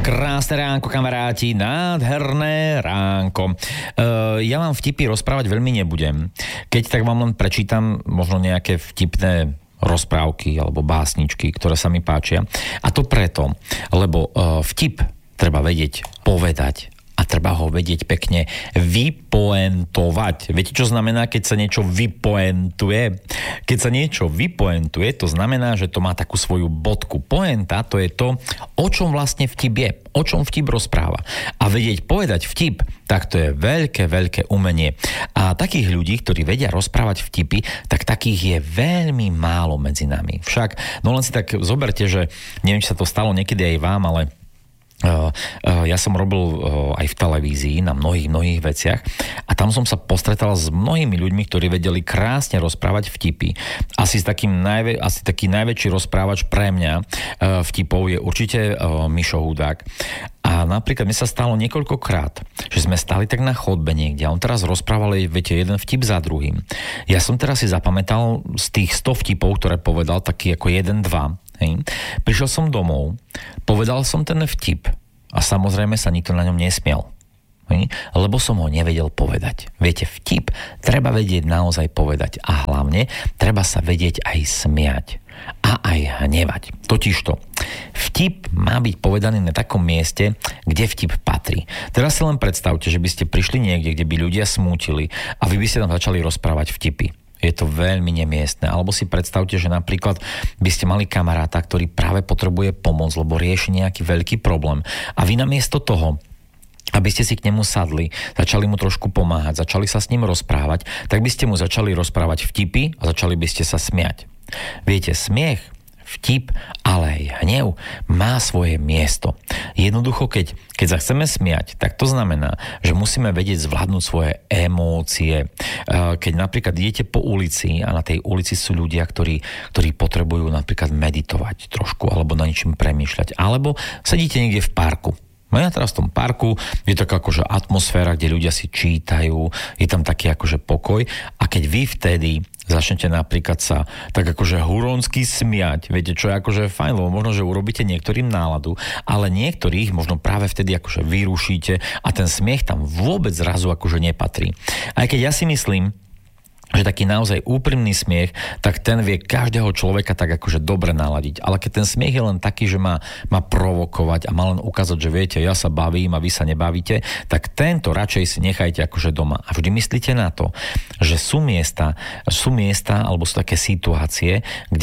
Krásne ránko, kamaráti, nádherné ránko. Ja vám vtipy rozprávať veľmi nebudem. Keď tak vám len prečítam možno nejaké vtipné rozprávky alebo básničky, ktoré sa mi páčia. A to preto, lebo vtip treba vedieť povedať a treba ho vedieť pekne vypoentovať. Viete, čo znamená, keď sa niečo vypoentuje? Keď sa niečo vypoentuje, to znamená, že to má takú svoju bodku. Poenta, to je to, o čom vlastne vtip je, o čom vtip rozpráva. A vedieť povedať vtip, tak to je veľké, veľké umenie. A takých ľudí, ktorí vedia rozprávať vtipy, tak takých je veľmi málo medzi nami. Však, no len si tak zoberte, že neviem, či sa to stalo niekedy aj vám, ale ja som robil aj v televízii na mnohých veciach a tam som sa postretal s mnohými ľuďmi, ktorí vedeli krásne rozprávať vtipy. Asi taký najväčší rozprávač pre mňa vtipov je určite Mišo Hudák. A napríklad mi sa stalo niekoľkokrát, že sme stali tak na chodbe niekde a on teraz rozprával, viete, jeden vtip za druhým. Ja som teraz si zapamätal z tých 100 vtipov, ktoré povedal, taký ako 1-2. Hej. Prišiel som domov, povedal som ten vtip a samozrejme sa nikto na ňom nesmial. Hej. Lebo som ho nevedel povedať. Viete, vtip treba vedieť naozaj povedať a hlavne treba sa vedieť aj smiať a aj hnevať. Totižto, vtip má byť povedaný na takom mieste, kde vtip patrí. Teraz si len predstavte, že by ste prišli niekde, kde by ľudia smútili a vy by ste tam začali rozprávať vtipy. Je to veľmi nemiestne. Alebo si predstavte, že napríklad by ste mali kamaráta, ktorý práve potrebuje pomoc, lebo rieši nejaký veľký problém. A vy namiesto toho, aby ste si k nemu sadli, začali mu trošku pomáhať, začali sa s ním rozprávať, tak by ste mu začali rozprávať vtipy a začali by ste sa smiať. Viete, smiech, vtip, ale aj hnev má svoje miesto. Jednoducho, keď sa chceme smiať, tak to znamená, že musíme vedieť zvládnuť svoje emócie. Keď napríklad idete po ulici a na tej ulici sú ľudia, ktorí potrebujú napríklad meditovať trošku alebo na ničím premýšľať. Alebo sedíte niekde v parku. No ja teraz v tom parku je taká akože atmosféra, kde ľudia si čítajú, je tam taký akože pokoj a keď vy vtedy začnete napríklad sa tak akože huronsky smiať, viete, čo je akože fajn, lebo možno, že urobíte niektorým náladu, ale niektorých možno práve vtedy akože vyrušíte a ten smiech tam vôbec zrazu akože nepatrí. Aj keď ja si myslím, že taký naozaj úprimný smiech, tak ten vie každého človeka tak akože dobre naladiť. Ale keď ten smiech je len taký, že má provokovať a má len ukázať, že viete, ja sa bavím a vy sa nebavíte, tak tento radšej si nechajte akože doma. A vždy myslíte na to, že sú miesta alebo sú také situácie,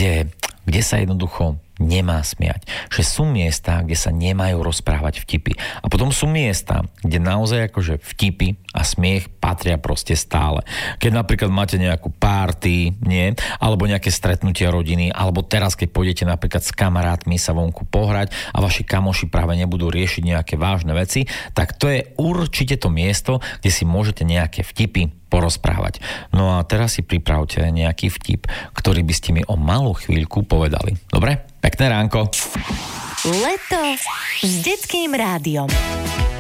kde sa jednoducho nemá smiať. Že sú miesta, kde sa nemajú rozprávať vtipy. A potom sú miesta, kde naozaj akože vtipy a smiech patria proste stále. Keď napríklad máte nejakú party, nie? Alebo nejaké stretnutia rodiny, alebo teraz, keď pôjdete napríklad s kamarátmi sa vonku pohrať a vaši kamoši práve nebudú riešiť nejaké vážne veci, tak to je určite to miesto, kde si môžete nejaké vtipy porozprávať. No a teraz si pripravte nejaký vtip, ktorý by ste mi o malú chvíľku povedali. Dobre? Pekné ránko. Leto s Detským rádiom.